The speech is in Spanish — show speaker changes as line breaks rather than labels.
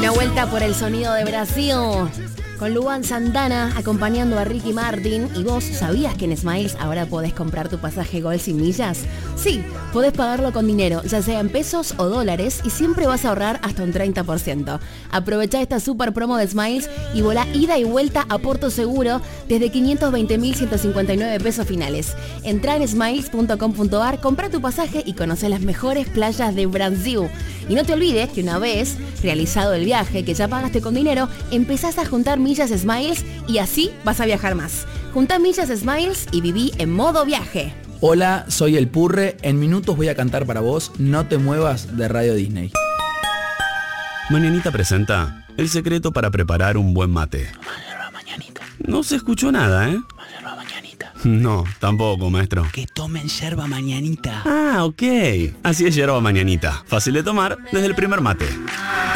Una vuelta por el sonido de Brasil. Con Luan Santana acompañando a Ricky Martin. ¿Y vos sabías que en Smiles ahora podés comprar tu pasaje Gol sin millas? Sí, podés pagarlo con dinero, ya sea en pesos o dólares, y siempre vas a ahorrar hasta un 30%. Aprovechá esta super promo de Smiles y volá ida y vuelta a Porto Seguro desde 520.159 pesos finales. Entrá en smiles.com.ar, compra tu pasaje y conocé las mejores playas de Brasil. Y no te olvides que una vez realizado el viaje, que ya pagaste con dinero, empezás a juntar millas Smiles y así vas a viajar más. Juntá millas Smiles y viví en modo viaje.
Hola, soy el Purre. En minutos voy a cantar para vos No te muevas de Radio Disney.
Mañanita presenta el secreto para preparar un buen mate.
Mañanita.
No se escuchó nada, ¿eh?
Yerba mañanita.
No, tampoco, maestro.
Que tomen yerba mañanita.
Ah, ok. Así es yerba mañanita. Fácil de tomar desde el primer mate.